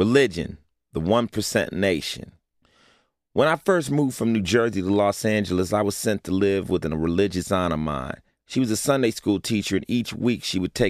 Religion, the 1% nation. When I first moved from New Jersey to Los Angeles, I was sent to live with a religious aunt of mine. She was a Sunday school teacher, and each week she would take